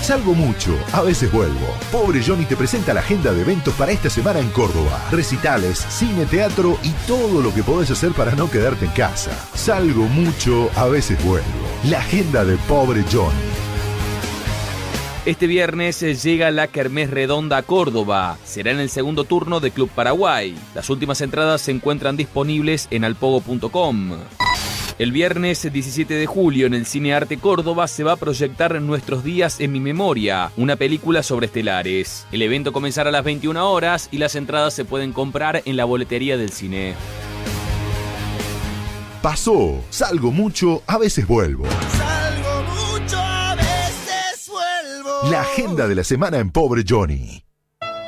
Salgo mucho, a veces vuelvo. Pobre Johnny te presenta la agenda de eventos para esta semana en Córdoba. Recitales, cine, teatro y todo lo que podés hacer para no quedarte en casa. Salgo mucho, a veces vuelvo. La agenda de Pobre Johnny. Este viernes llega la Kermés Redonda a Córdoba. Será en el segundo turno de Club Paraguay. Las últimas entradas se encuentran disponibles en alpogo.com. El viernes 17 de julio en el Cine Arte Córdoba se va a proyectar Nuestros días en mi memoria, una película sobre estelares. El evento comenzará a las 21 horas y las entradas se pueden comprar en la boletería del cine. Pasó, salgo mucho, a veces vuelvo. Salgo mucho, a veces vuelvo. La agenda de la semana en Pobre Johnny.